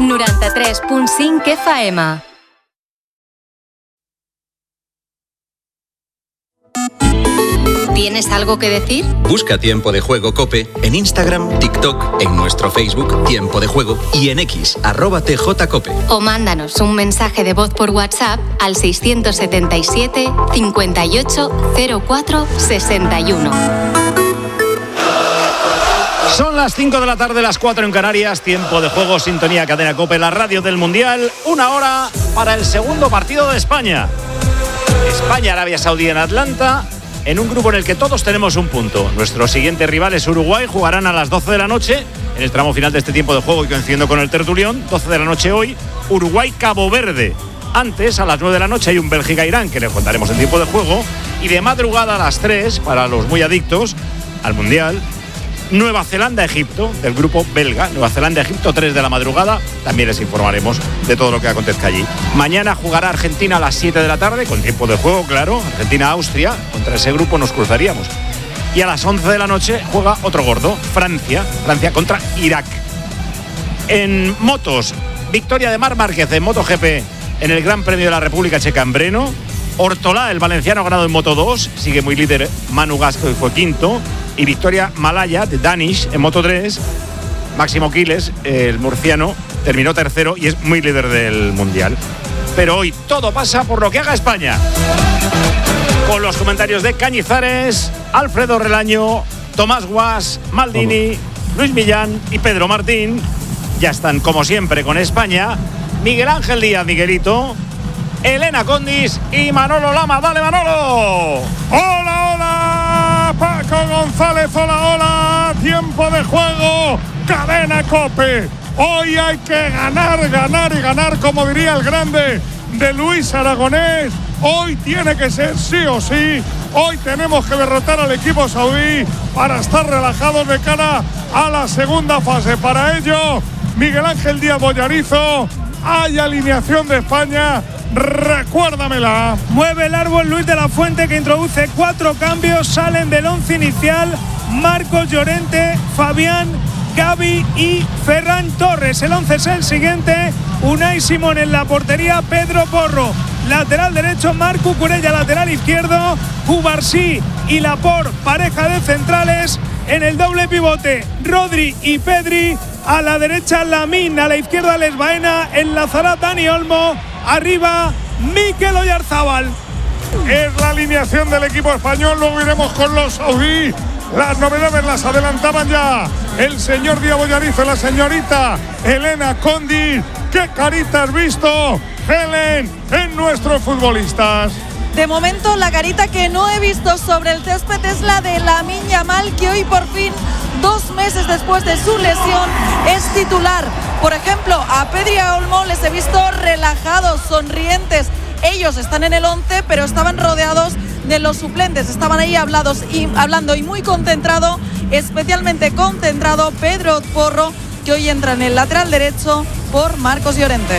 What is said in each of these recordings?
93.5 FM. ¿Tienes algo que decir? Busca Tiempo de Juego COPE en Instagram, TikTok, en nuestro Facebook Tiempo de Juego y en X @TJCOPE. O mándanos un mensaje de voz por WhatsApp al 677 58 04 61. Son las 5 de la tarde, las 4 en Canarias. Tiempo de Juego, sintonía Cadena COPE, la radio del Mundial. 1 hora para el segundo partido de España. España-Arabia Saudí en Atlanta, en un grupo en el que todos tenemos un punto. Nuestros siguientes rivales, Uruguay, jugarán a las 12 de la noche en el tramo final de este tiempo de juego y coincidiendo con el tertulión. 12 de la noche hoy, Uruguay-Cabo Verde. Antes, a las 9 de la noche, hay un Bélgica-Irán, que les contaremos en tiempo de juego. Y de madrugada a las 3, para los muy adictos al Mundial, Nueva Zelanda-Egipto, del grupo belga. Nueva Zelanda-Egipto, 3 de la madrugada. También les informaremos de todo lo que acontezca allí. Mañana jugará Argentina a las 7 de la tarde, con tiempo de juego, claro. Argentina-Austria, contra ese grupo nos cruzaríamos. Y a las 11 de la noche juega otro gordo, Francia contra Irak. En motos, victoria de Marc Márquez en MotoGP en el Gran Premio de la República Checa en Breno. Ortolá, el valenciano, ha ganado en Moto 2, sigue muy líder Manu Gasco y fue quinto. Y victoria Malaya de Danish en Moto 3. Máximo Quiles, el murciano, terminó tercero y es muy líder del Mundial. Pero hoy todo pasa por lo que haga España. Con los comentarios de Cañizares, Alfredo Relaño, Tomás Guas, Maldini, Luis Millán y Pedro Martín. Ya están, como siempre, con España. Miguel Ángel Díaz, Miguelito, Elena Condis y Manolo Lama. ¡Dale, Manolo! ¡Hola, hola! Paco González, hola. Tiempo de juego, Cadena COPE. Hoy hay que ganar, como diría el grande de Luis Aragonés. Hoy tiene que ser sí o sí. Hoy tenemos que derrotar al equipo saudí para estar relajados de cara a la segunda fase. Para ello, Miguel Ángel Díaz Bollarizo, hay alineación de España. Recuérdamela. Mueve el árbol Luis de la Fuente, que introduce 4 cambios. Salen del 11 inicial Marcos Llorente, Fabián, Gavi y Ferran Torres. El 11 es el siguiente: Unai Simón en la portería, Pedro Porro lateral derecho, Marc Cucurella lateral izquierdo, Cubarsí y Laporte pareja de centrales. En el doble pivote, Rodri y Pedri. A la derecha, Lamine, a la izquierda, Les Baena. Enlazará Dani Olmo. Arriba, Mikel Oyarzabal. Es la alineación del equipo español. Luego iremos con los saudí. Las novedades las adelantaban ya el señor Díaz Bollarizo y la señorita Elena Condis. ¿Qué carita has visto, Helen, en nuestros futbolistas? De momento, la carita que no he visto sobre el césped es la de Lamine Yamal, que hoy por fin, 2 meses después de su lesión, es titular. Por ejemplo, a Pedri y a Olmo les he visto relajados, sonrientes. Ellos están en el 11, pero estaban rodeados de los suplentes. Estaban ahí hablando y muy concentrado, especialmente concentrado Pedro Porro, que hoy entra en el lateral derecho por Marcos Llorente.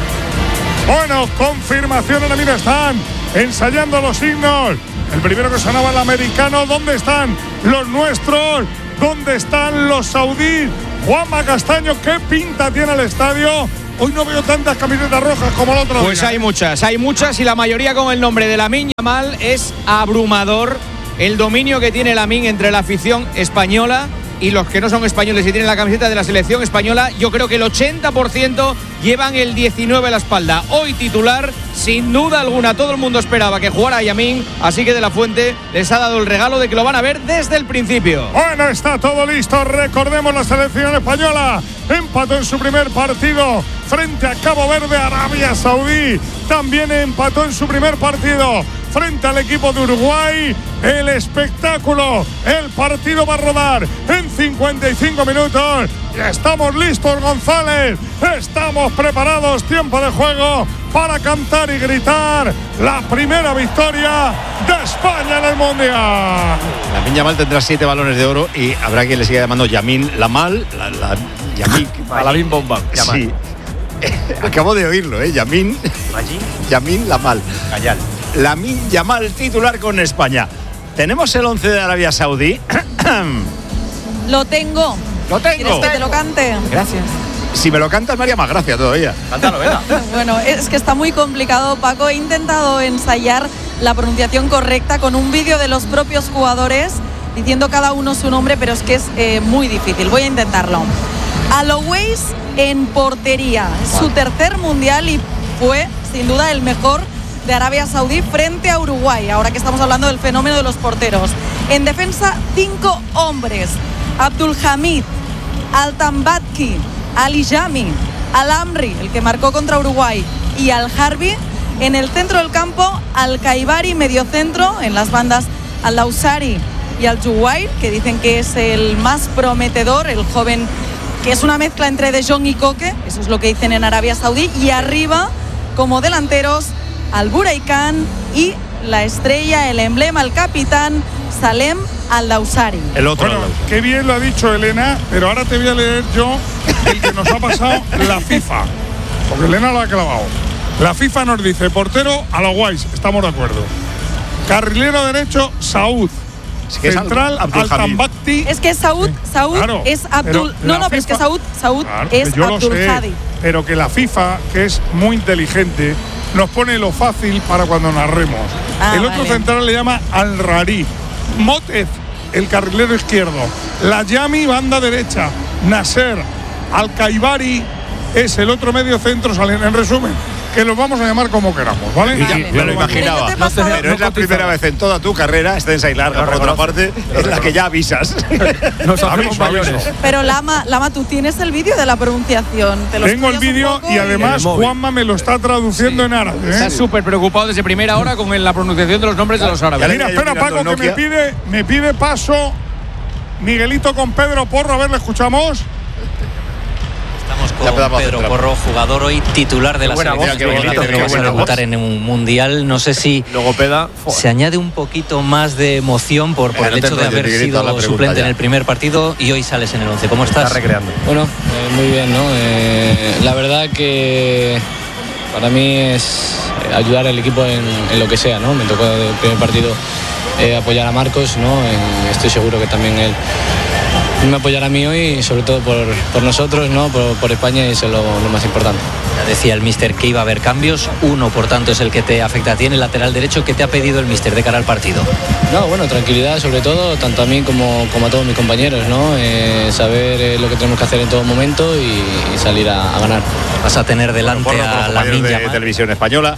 Bueno, confirmación en la mira, están ensayando los signos. El primero que sonaba, el americano. ¿Dónde están los nuestros? ¿Dónde están los saudíes? Juanma Castaño, ¿qué pinta tiene el estadio? Hoy no veo tantas camisetas rojas como el otro día. Pues hay muchas y la mayoría con el nombre de Lamine Yamal. Es abrumador el dominio que tiene Lamine entre la afición española y los que no son españoles y tienen la camiseta de la selección española. Yo creo que el 80% llevan el 19 a la espalda. Hoy titular, sin duda alguna. Todo el mundo esperaba que jugara Lamine, así que De la Fuente les ha dado el regalo de que lo van a ver desde el principio. Bueno, está todo listo. Recordemos, la selección española empató en su primer partido frente a Cabo Verde. Arabia Saudí también empató en su primer partido frente al equipo de Uruguay. El espectáculo, el partido va a rodar en 55 minutos. Ya estamos listos, González. Estamos preparados. Tiempo de juego para cantar y gritar la primera victoria de España en el Mundial. Lamine Yamal tendrá 7 balones de oro y habrá quien le siga llamando Yamin Lamal. Lamine Bomba. Sí. Acabo de oírlo, Yamin Lamal. Lamine Yamal titular con España. Tenemos el 11 de Arabia Saudí. Lo tengo. Lo tengo. ¿Quieres que te lo cante? Gracias. Si me lo cantas, me haría más gracia todavía. Cántalo, venga. Bueno, es que está muy complicado, Paco. He intentado ensayar la pronunciación correcta con un vídeo de los propios jugadores diciendo cada uno su nombre, pero es que es muy difícil. Voy a intentarlo. Alowais en portería. Es su tercer mundial y fue, sin duda, el mejor de Arabia Saudí frente a Uruguay, ahora que estamos hablando del fenómeno de los porteros. En defensa, 5 hombres: Abdul Hamid, Al-Tambatki, Ali Jami, Al-Amri, el que marcó contra Uruguay, y Al-Harbi. En el centro del campo, Al-Kaibari, mediocentro. En las bandas, Al-Lausari y Al-Juwair, que dicen que es el más prometedor, el joven que es una mezcla entre De Jong y Koke, eso es lo que dicen en Arabia Saudí. Y arriba, como delanteros, Al-Buraikan y la estrella, el emblema, el capitán, Salem Al-Dausari. El otro. Bueno, qué bien lo ha dicho Elena, pero ahora te voy a leer yo el que nos ha pasado la FIFA, porque Elena lo ha clavado. La FIFA nos dice: portero, Alowais, estamos de acuerdo. Carrilero derecho, Saud. Es que central, Al-Tambakti. Es que Saud Claro, es Abdul. pero Pero es que Saud claro, es yo lo Abdul sé, Hadi. pero que la FIFA, que es muy inteligente, nos pone lo fácil para cuando narremos. El otro vale. central le llama Al-Rari. Motez, el carrilero izquierdo. La Yami, banda derecha. Nasser. Al-Kaibari es el otro medio centro. En resumen, que los vamos a llamar como queramos, ¿vale? Me lo imaginaba. Pero es la primera vez en toda tu carrera, extensa y larga, por otra parte, en la que ya avisas. Nos hacemos mayores. Pero Lama, tú tienes el vídeo de la pronunciación. ¿Te lo Tengo el estudias un vídeo poco? y además el móvil. Juanma me lo está traduciendo en árabe. Está súper preocupado desde primera hora con la pronunciación de los nombres de los árabes. Mira, espera, Paco, que me pide paso Miguelito con Pedro Porro. A ver, ¿le escuchamos? Estamos con Pedro Porro, jugador hoy titular de la selección española, que vas a debutar en un mundial. No sé si Logopeda. se añade un poquito más de emoción por el hecho de haber sido suplente en el primer partido y hoy sales en el 11. ¿Cómo estás? Está recreando. Bueno, muy bien, ¿no? La verdad que para mí es ayudar al equipo en lo que sea, ¿no? Me tocó el primer partido apoyar a Marcos, ¿no? Estoy seguro que también él me apoyará a mí hoy, sobre todo por nosotros, ¿no? Por España, y eso es lo más importante. Ya decía el míster que iba a haber cambios. Uno, por tanto, es el que te afecta a ti en el lateral derecho. ¿Qué te ha pedido el míster de cara al partido? No, bueno, tranquilidad sobre todo, tanto a mí como a todos mis compañeros, ¿no? Saber lo que tenemos que hacer en todo momento y salir a ganar. Vas a tener delante a la de Televisión Española.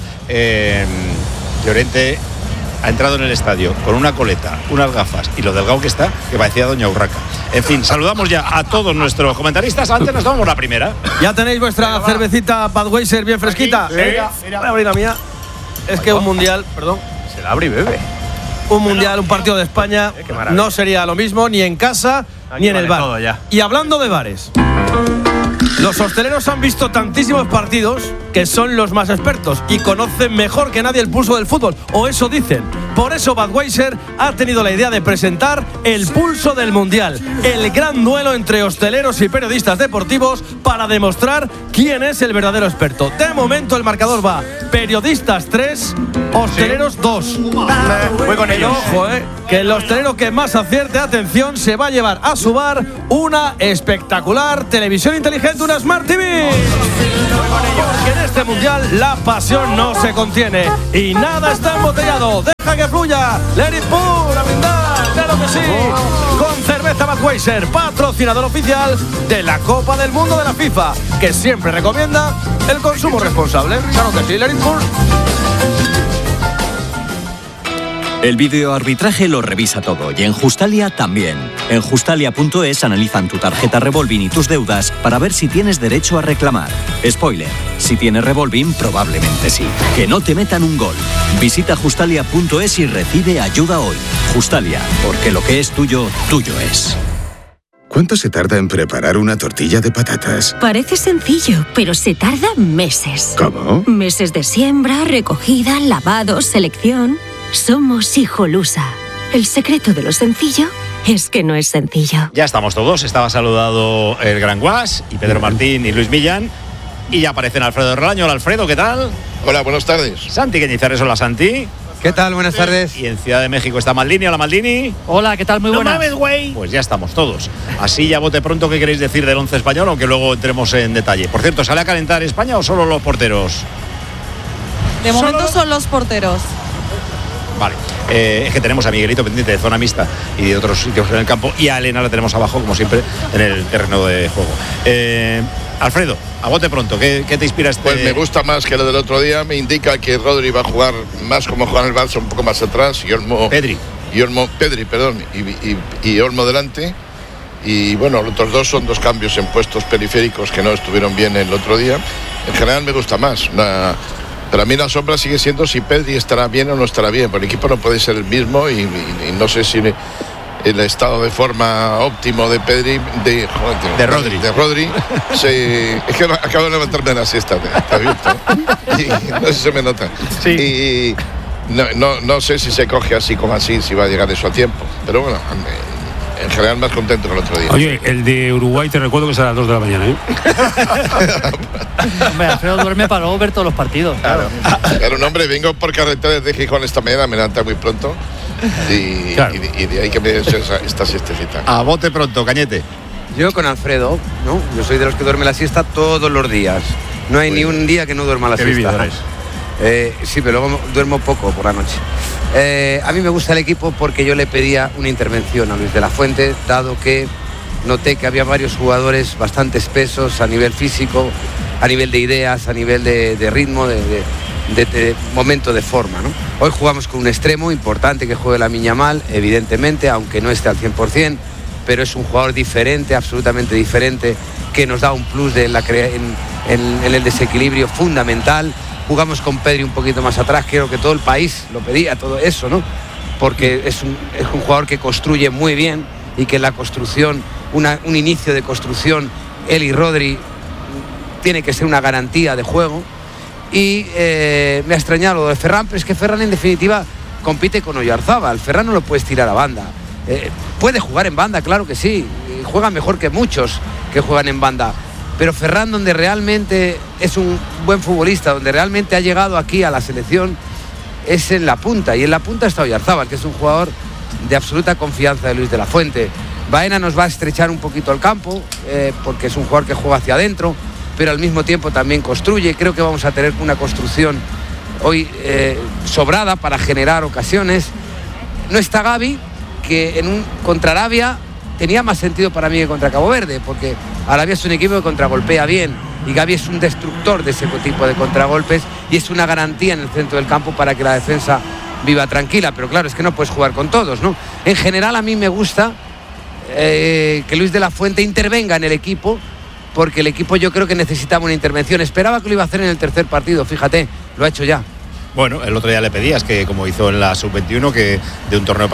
Llorente ha entrado en el estadio con una coleta, unas gafas y lo delgado que está, que parecía Doña Urraca. En fin, saludamos ya a todos nuestros comentaristas. Antes nos tomamos la primera. Ya tenéis vuestra cervecita Budweiser bien fresquita. Voy a abrir la mía. Es que un mundial, perdón. Se la abre y bebe. Un mundial, un partido de España no sería lo mismo ni en casa ni en el bar. Y hablando de bares, los hosteleros han visto tantísimos partidos que son los más expertos y conocen mejor que nadie el pulso del fútbol, o eso dicen. Por eso Budweiser ha tenido la idea de presentar el pulso del mundial, el gran duelo entre hosteleros y periodistas deportivos para demostrar quién es el verdadero experto. De momento el marcador va periodistas 3, hosteleros 2. Voy con ellos. Ojo, que el hostelero que más acierte, atención, se va a llevar a su bar una espectacular televisión inteligente, una Smart TV. Porque en este mundial la pasión no se contiene y nada está embotellado. Deja que fluya. Let it pour, a brindar, claro que sí. Con cerveza Budweiser, patrocinador oficial de la Copa del Mundo de la FIFA, que siempre recomienda el consumo responsable. Claro que sí, let it pour. El videoarbitraje lo revisa todo y en Justalia también. En Justalia.es analizan tu tarjeta Revolving y tus deudas para ver si tienes derecho a reclamar. Spoiler, si tienes Revolving probablemente sí. Que no te metan un gol. Visita Justalia.es y recibe ayuda hoy. Justalia, porque lo que es tuyo, tuyo es. ¿Cuánto se tarda en preparar una tortilla de patatas? Parece sencillo, pero se tarda meses. ¿Cómo? Meses de siembra, recogida, lavado, selección. Somos Hijolusa. El secreto de lo sencillo es que no es sencillo. Ya estamos todos. Estaba saludado el Gran Guas y Pedro Martín y Luis Millán. Y ya aparecen Alfredo Relaño. Hola, Alfredo, ¿qué tal? Hola, buenas tardes. Santi Cañizares, hola, Santi. ¿Qué tal? Buenas tardes. Y en Ciudad de México está Maldini. Hola, Maldini. Hola, ¿qué tal? Muy buenas. No mames, güey. Pues ya estamos todos. Así ya bote pronto, ¿qué queréis decir del 11 español? Aunque luego entremos en detalle. Por cierto, ¿sale a calentar España o solo los porteros? De momento son los porteros. Vale, es que tenemos a Miguelito pendiente de zona mixta y de otros sitios en el campo, y a Elena la tenemos abajo, como siempre, en el terreno de juego. Alfredo, a bote pronto, ¿qué te inspira este? Pues me gusta más que lo del otro día, me indica que Rodri va a jugar más como juega en el Barça, un poco más atrás, y Pedri, Olmo delante. Y bueno, los otros dos son dos cambios en puestos periféricos que no estuvieron bien el otro día. En general me gusta más. Para mí la sombra sigue siendo si Pedri estará bien o no estará bien, porque el equipo no puede ser el mismo y no sé si el estado de forma óptimo de Pedri, de Rodri, es que acabo de levantarme de la siesta, ¿te has visto? Y no sé si se me nota. Sí. Y no sé si se coge así como así, si va a llegar eso a tiempo, pero bueno, en general más contento que el otro día. Oye, el de Uruguay te recuerdo que es a las 2 de la mañana, ¿eh? Hombre, Alfredo duerme para luego ver todos los partidos. Claro. Pero un hombre, vengo por carreteras de Gijón esta mañana, me levanta muy pronto y de ahí que me des esta siestecita. A bote pronto, Cañete. Yo con Alfredo, ¿no? Yo soy de los que duerme la siesta todos los días. No hay ni un día que no duerma la siesta. Sí, pero luego duermo poco por la noche. A mí me gusta el equipo porque yo le pedía una intervención a Luis de la Fuente, dado que noté que había varios jugadores bastante espesos a nivel físico, a nivel de ideas, a nivel de ritmo, de momento de forma, ¿no? Hoy jugamos con un extremo importante que juegue Lamine Yamal, evidentemente, aunque no esté al 100%, pero es un jugador diferente, absolutamente diferente, que nos da un plus en el desequilibrio fundamental. Jugamos con Pedri un poquito más atrás, creo que todo el país lo pedía, todo eso, ¿no? Porque es un jugador que construye muy bien y que en la construcción, un inicio de construcción, él y Rodri tiene que ser una garantía de juego. Y me ha extrañado lo de Ferran, pero es que Ferran en definitiva compite con Oyarzábal. Ferran no lo puedes tirar a banda. Puede jugar en banda, claro que sí, juega mejor que muchos que juegan en banda. Pero Ferran, donde realmente es un buen futbolista, donde realmente ha llegado aquí a la selección, es en la punta. Y en la punta está Oyarzábal, que es un jugador de absoluta confianza de Luis de la Fuente. Baena nos va a estrechar un poquito el campo, porque es un jugador que juega hacia adentro, pero al mismo tiempo también construye. Creo que vamos a tener una construcción hoy sobrada para generar ocasiones. No está Gavi, que contra Arabia tenía más sentido para mí que contra Cabo Verde, porque Arabia es un equipo que contragolpea bien y Gavi es un destructor de ese tipo de contragolpes y es una garantía en el centro del campo para que la defensa viva tranquila. Pero claro, es que no puedes jugar con todos, ¿no? En general a mí me gusta que Luis de la Fuente intervenga en el equipo, porque el equipo yo creo que necesitaba una intervención. Esperaba que lo iba a hacer en el tercer partido, fíjate, lo ha hecho ya. Bueno, el otro día le pedías que, como hizo en la sub-21, que de un torneo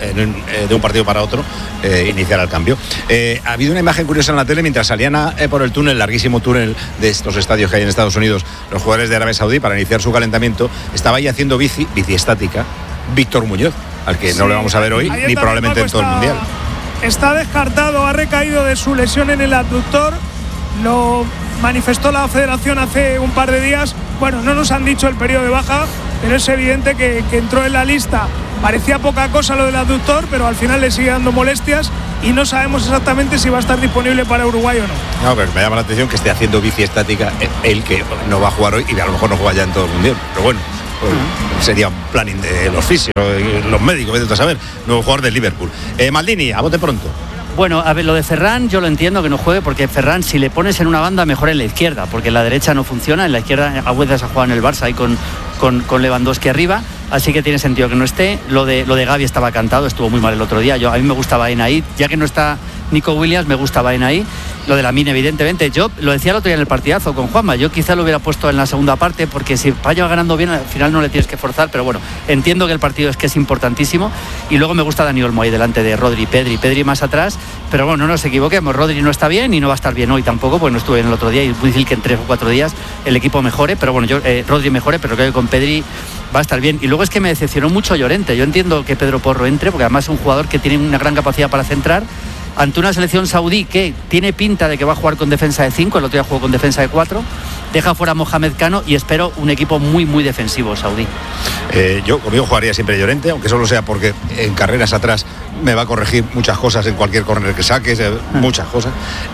de un partido para otro iniciara el cambio. Ha habido una imagen curiosa en la tele mientras salían por el túnel, larguísimo túnel de estos estadios que hay en Estados Unidos, los jugadores de Arabia Saudí para iniciar su calentamiento. Estaba ahí haciendo bici estática Víctor Muñoz, al que no le vamos a ver hoy ni probablemente en todo el Mundial. Está descartado, ha recaído de su lesión en el abductor. Lo manifestó la federación hace un par de días. Bueno, no nos han dicho el periodo de baja, pero es evidente que entró en la lista. Parecía poca cosa lo del abductor, pero al final le sigue dando molestias y no sabemos exactamente si va a estar disponible para Uruguay o no. No, pero me llama la atención que esté haciendo bici estática él, que no va a jugar hoy y a lo mejor no juega ya en todo el Mundial. Pero bueno, sería un planning de los fisios, los médicos, vete a saber. Nuevo jugador del Liverpool. Maldini, a bote pronto. Bueno, a ver, lo de Ferran yo lo entiendo que no juegue, porque Ferran, si le pones en una banda, mejor en la izquierda, porque en la derecha no funciona, en la izquierda a veces ha jugado en el Barça ahí con Lewandowski arriba, así que tiene sentido que no esté. Lo de Gavi estaba cantado, estuvo muy mal el otro día. A mí me gustaba Baena ahí, ya que no está Nico Williams, me gusta Baena ahí. Lo de Lamine, evidentemente, yo lo decía el otro día en el partidazo con Juanma, yo quizá lo hubiera puesto en la segunda parte, porque si España va ganando bien, al final no le tienes que forzar, pero bueno, entiendo que el partido es importantísimo. Y luego me gusta Dani Olmo ahí delante de Rodri, Pedri más atrás, pero bueno, no nos equivoquemos, Rodri no está bien y no va a estar bien hoy tampoco, porque no estuve bien el otro día y es muy difícil que en 3 o 4 días el equipo mejore, pero bueno, Rodri mejore, pero creo que con Pedri va a estar bien. Y luego es que me decepcionó mucho Llorente. Yo entiendo que Pedro Porro entre, porque además es un jugador que tiene una gran capacidad para centrar, ante una selección saudí que tiene pinta de que va a jugar con defensa de 5, el otro día jugó con defensa de 4, deja fuera a Mohamed Kano y espero un equipo muy, muy defensivo saudí. Yo conmigo jugaría siempre Llorente, aunque solo sea porque en carreras atrás me va a corregir muchas cosas en cualquier córner que saques, muchas cosas.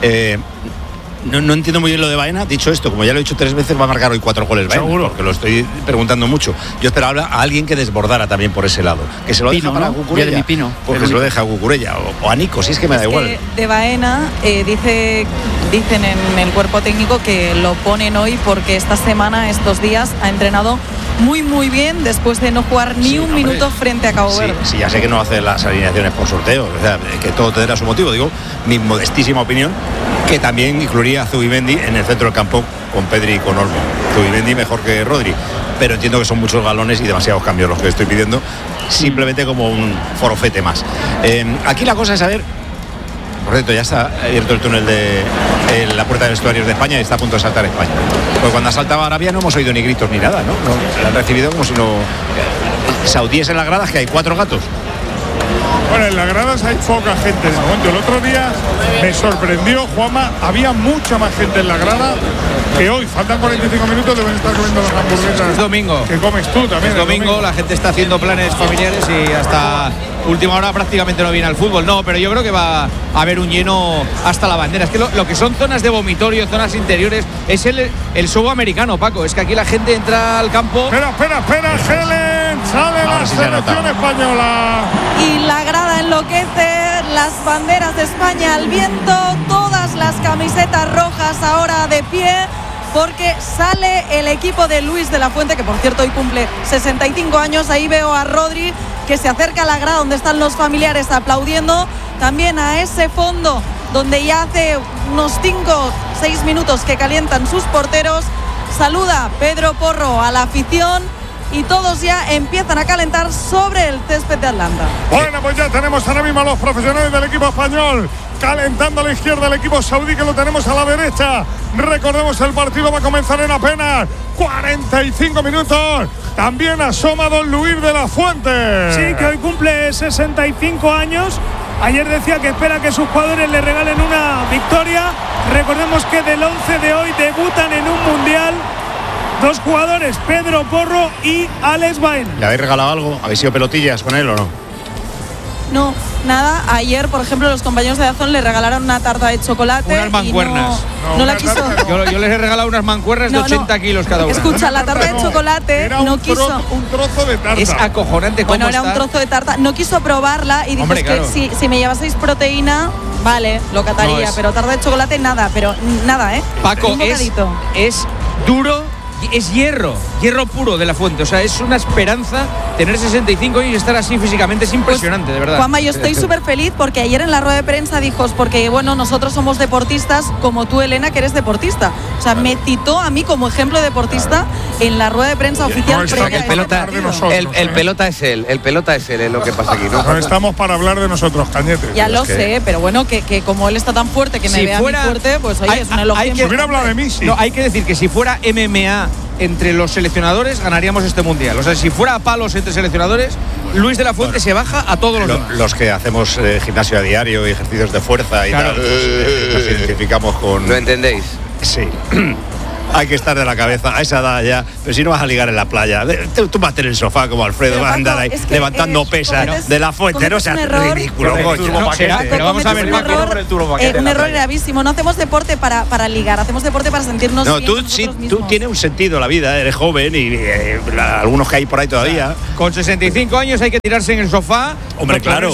No entiendo muy bien lo de Baena. Dicho esto, como ya lo he dicho 3 veces, va a marcar hoy 4 goles Baena. Seguro. Porque lo estoy preguntando mucho. Yo esperaba a alguien que desbordara también por ese lado. Que se lo deja para Cucurella. Pues que se lo deja a Cucurella o a Nico, si es que me da igual. De Baena dicen en el cuerpo técnico que lo ponen hoy porque esta semana, estos días, ha entrenado muy muy bien después de no jugar ni un minuto frente a Cabo Verde. Sí, ya sé que no hace las alineaciones por sorteo, o sea, que todo tendrá su motivo. Digo, mi modestísima opinión, que también incluiría a Zubimendi en el centro del campo con Pedri y con Olmo. Zubimendi mejor que Rodri, pero entiendo que son muchos galones y demasiados cambios los que estoy pidiendo, simplemente como un forofete más. Aquí la cosa es saber. Por cierto, ya está abierto el túnel de la puerta de vestuarios de España y está a punto de saltar España. Pues cuando ha saltado Arabia no hemos oído ni gritos ni nada, ¿no? Se la han recibido como si no... Saudíes en las gradas, que hay 4 gatos. Bueno, en las gradas hay poca gente de momento. El otro día me sorprendió, Juanma, había mucha más gente en la grada que hoy. Faltan 45 minutos, deben estar comiendo las hamburguesas. Es domingo. Que comes tú también. Es domingo, la gente está haciendo planes familiares y hasta última hora prácticamente no viene al fútbol. No, pero yo creo que va a haber un lleno hasta la bandera. Es que lo que son zonas de vomitorio, zonas interiores, es el show americano, Paco. Es que aquí la gente entra al campo. Espera, Helen, sale la selección española. Y la grada enloquece, las banderas de España al viento, todas las camisetas rojas ahora de pie, porque sale el equipo de Luis de la Fuente, que por cierto hoy cumple 65 años. Ahí veo a Rodri, que se acerca a la grada donde están los familiares aplaudiendo, también a ese fondo donde ya hace unos 5-6 minutos que calientan sus porteros. Saluda Pedro Porro a la afición y todos ya empiezan a calentar sobre el césped de Atlanta. Bueno, pues ya tenemos ahora mismo a los profesionales del equipo español calentando a la izquierda, el equipo saudí que lo tenemos a la derecha. Recordemos, el partido va a comenzar en apenas 45 minutos. También asoma don Luis de la Fuente. Sí, que hoy cumple 65 años. Ayer decía que espera que sus jugadores le regalen una victoria. Recordemos que del 11 de hoy debutan en un mundial 2 jugadores, Pedro Porro y Alex Baena. ¿Le habéis regalado algo? ¿Habéis sido pelotillas con él o no? No, nada. Ayer, por ejemplo, los compañeros de Dazón le regalaron una tarta de chocolate. Unas mancuernas. No la quiso. Yo les he regalado unas mancuernas de 80 kilos cada una. Escucha, la tarta de chocolate no quiso. Un trozo de tarta. Es acojonante cómo Bueno, era un trozo de tarta. No quiso probarla y dijo, Hombre, claro, que si me llevaseis proteína, vale, lo cataría. Pero tarta de chocolate, nada. Pero nada, Paco, es duro. Es hierro puro de la Fuente. O sea, es una esperanza tener 65 años y estar así físicamente. Es impresionante, de verdad. Juanma, yo estoy súper feliz porque ayer en la rueda de prensa dijo, porque bueno, nosotros somos deportistas, como tú, Elena, que eres deportista. O sea, me citó a mí como ejemplo de deportista en la rueda de prensa oficial. El pelota es él, es lo que pasa aquí. No estamos para hablar de nosotros, Cañete. Ya lo sé, pero bueno, que como él está tan fuerte, que me vea muy fuerte, pues oye, es un elogio. Hubiera hablado de mí, sí. No, hay que decir que si fuera MMA entre los seleccionadores, ganaríamos este mundial. O sea, si fuera a palos entre seleccionadores, Luis de la Fuente se baja a todos los demás. Los que hacemos gimnasio a diario y ejercicios de fuerza y tal, nos identificamos con... ¿Lo entendéis? Sí. Hay que estar de la cabeza a esa edad ya, pero si no vas a ligar en la playa, tú vas a tener el sofá como Alfredo, vas a andar ahí levantando pesas de la Fuente, no seas ridículo. Pero vamos a ver, un error gravísimo. No hacemos deporte para ligar, hacemos deporte para sentirnos bien. No, tú tienes un sentido la vida, eres joven y algunos que hay por ahí todavía. Con 65 años hay que tirarse en el sofá. Hombre, claro.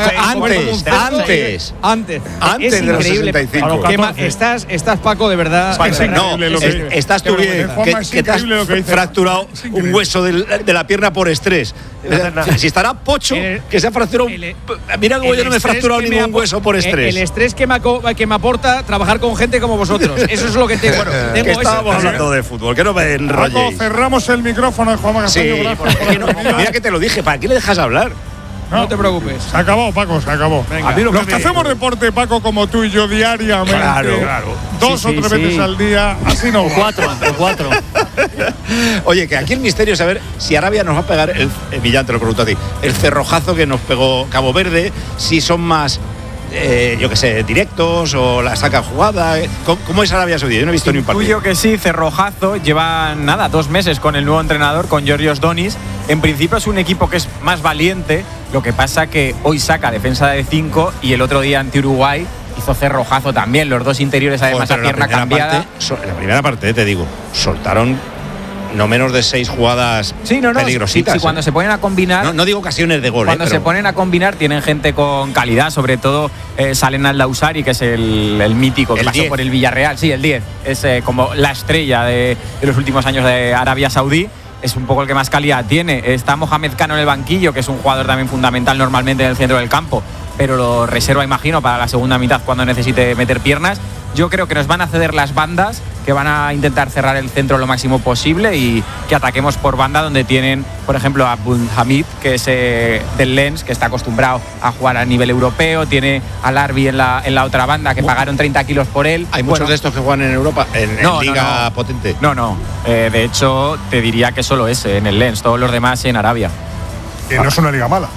Antes de los 65. Estás, Paco, de verdad. No, estás tú bien, que te has fracturado un hueso de la pierna por estrés. Si estará Pocho, que se ha fracturado. Mira cómo yo no me he fracturado ningún hueso por estrés. El estrés que me aporta trabajar con gente como vosotros. Eso es lo que tengo. Que estábamos hablando de fútbol, que no me enrolléis. Cerramos el micrófono de Juanma Castaño. Mira que te lo dije, ¿para qué le dejas hablar? No te preocupes. Se acabó, Paco, se acabó. Los que hacemos deporte, Paco, como tú y yo, diariamente. Claro. 2 o 3 veces al día, así no. 4. Oye, que aquí el misterio es saber si Arabia nos va a pegar, Millán te lo pregunto a ti, el cerrojazo que nos pegó Cabo Verde, si son más yo qué sé, directos o la saca jugada. ¿Cómo es Arabia Saudí? Yo no he visto ni un partido. Intuyo que sí, cerrojazo. Llevan 2 meses con el nuevo entrenador, con Georgios Donis. En principio es un equipo que es más valiente. Lo que pasa que hoy saca defensa de 5 y el otro día ante Uruguay hizo cerrojazo también. Los dos interiores además a pierna cambiada. En la primera parte, te digo, soltaron no menos de 6 jugadas peligrositas. Sí, cuando se ponen a combinar. No digo ocasiones de gol. Cuando se ponen a combinar, tienen gente con calidad, sobre todo Salen Al-Dausari, que es el mítico que pasó 10. por el Villarreal. Sí, el 10. Es como la estrella de los últimos años de Arabia Saudí. Es un poco el que más calidad tiene. Está Mohamed Kano en el banquillo, que es un jugador también fundamental normalmente en el centro del campo, pero lo reserva, imagino, para la segunda mitad cuando necesite meter piernas. Yo creo que nos van a ceder las bandas, que van a intentar cerrar el centro lo máximo posible y que ataquemos por banda, donde tienen, por ejemplo, a Abdulhamid, que es del Lens, que está acostumbrado a jugar a nivel europeo. Tiene a Larbi en la otra banda, que pagaron 30 kilos por él. Hay muchos de estos que juegan en Europa, en liga potente. No. De hecho, te diría que solo ese, en el Lens. Todos los demás en Arabia. Que no es una liga mala.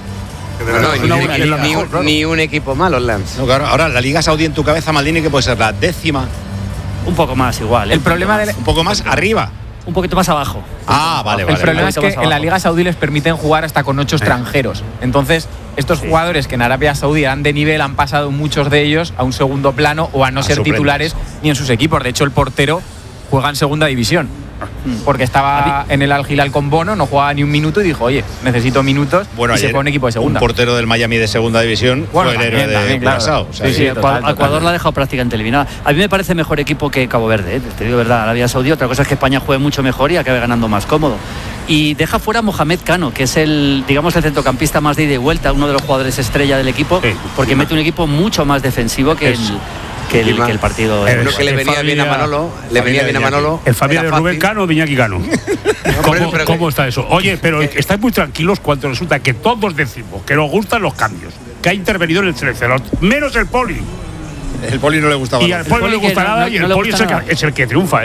Ni un equipo malo, Lens. No, claro, ahora la Liga Saudí en tu cabeza, Maldini, que puede ser la 10ª. Un poco más igual. El problema un poco más arriba. Un poquito más abajo. Vale. El problema es que en la Liga Saudí les permiten jugar hasta con 8 extranjeros. Entonces, estos jugadores que en Arabia Saudí eran de nivel, han pasado muchos de ellos a un segundo plano o a no ser titulares ni en sus equipos. De hecho, el portero juega en segunda división, porque estaba en el Al Hilal con Bono, no jugaba ni un minuto y dijo, oye, necesito minutos, y se pone un equipo de segunda. Un portero del Miami de segunda división fue el héroe de Curazao. Ecuador la ha dejado prácticamente eliminada. A mí me parece mejor equipo que Cabo Verde, te digo verdad, Arabia Saudí. Otra cosa es que España juegue mucho mejor y acabe ganando más cómodo. Y deja fuera a Mohamed Kano, que es el centrocampista más de ida y vuelta, uno de los jugadores estrella del equipo, porque mete un equipo mucho más defensivo que el partido. Creo que le venía bien a Manolo. El familia de Rubén Cano o de Iñaki Cano. ¿Cómo está eso? Oye, pero estáis muy tranquilos cuando resulta que todos decimos que nos gustan los cambios, que ha intervenido en el seleccionador, menos el Poli. El Poli no le gustaba. Y al Poli no le gusta nada, y el Poli es el que triunfa,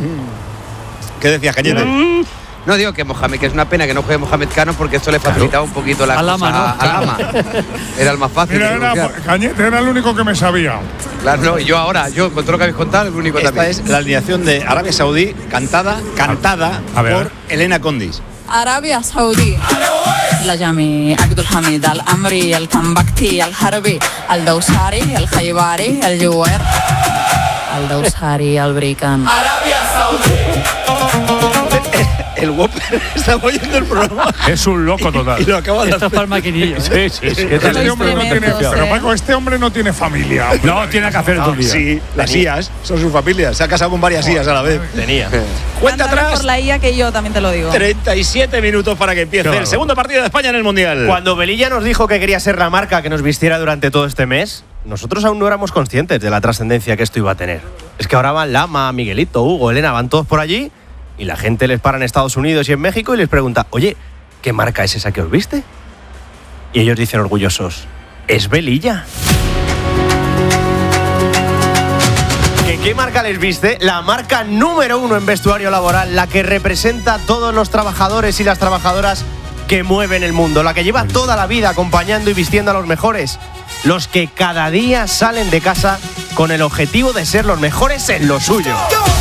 ¿Qué decías, Cañete? No, digo que es una pena que no juegue Mohamed Kano, porque esto le facilitaba un poquito la cosa a Lama. Era el más fácil. Cañete era el único que me sabía. Claro, no, y yo con todo lo que habéis contado, el único también. Esta es la alineación de Arabia Saudí, cantada por Elena Condis. Arabia Saudí. Lajami, Abdulhamid, Al-Amri, Al-Kambakti, Al-Harbi, Al-Dausari, Al-Khaybari, Al-Juwer, Al-Dausari, Al-Brikan. Arabia Saudí. El Whopper está oyendo el programa. Es un loco total. Y lo acaba de Esto es para el maquinillo. Sí. Este hombre no tiene, pero Paco, este hombre no tiene familia. No, tiene que hacer todo el día. Sí, las IAs son su familia. Se ha casado con varias IAs a la vez. Tenía. Cuenta atrás. Por la IA que yo, también te lo digo. 37 minutos para que empiece el segundo partido de España en el Mundial. Cuando Velilla nos dijo que quería ser la marca que nos vistiera durante todo este mes, nosotros aún no éramos conscientes de la trascendencia que esto iba a tener. Es que ahora van Lama, Miguelito, Hugo, Elena, van todos por allí y la gente les para en Estados Unidos y en México y les pregunta, oye, ¿qué marca es esa que os viste? Y ellos dicen orgullosos, es Velilla. ¿Qué marca les viste? La marca número 1 en vestuario laboral, la que representa a todos los trabajadores y las trabajadoras que mueven el mundo, la que lleva toda la vida acompañando y vistiendo a los mejores, los que cada día salen de casa con el objetivo de ser los mejores en lo suyo.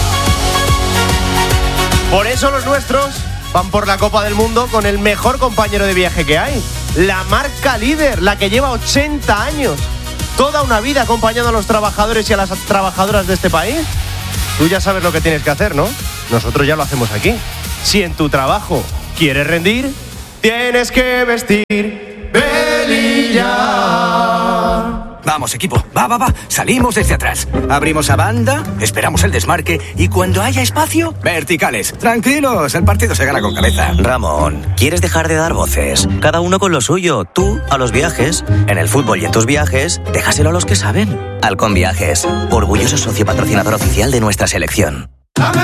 Por eso los nuestros van por la Copa del Mundo con el mejor compañero de viaje que hay, la marca líder, la que lleva 80 años, toda una vida acompañando a los trabajadores y a las trabajadoras de este país. Tú ya sabes lo que tienes que hacer, ¿no? Nosotros ya lo hacemos aquí. Si en tu trabajo quieres rendir, tienes que vestir Velilla. Vamos, equipo, va. Salimos desde atrás. Abrimos a banda, esperamos el desmarque y cuando haya espacio, verticales. Tranquilos, el partido se gana con cabeza. Ramón, ¿quieres dejar de dar voces? Cada uno con lo suyo. Tú, a los viajes. En el fútbol y en tus viajes, déjaselo a los que saben. Halcón Viajes, orgulloso socio patrocinador oficial de nuestra selección.